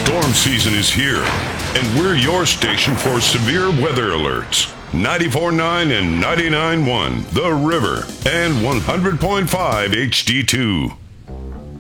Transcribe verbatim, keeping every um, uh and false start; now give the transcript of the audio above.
Storm season is here, and we're your station for severe weather alerts. ninety-four point nine and ninety-nine point one, The River, and one hundred point five H D two.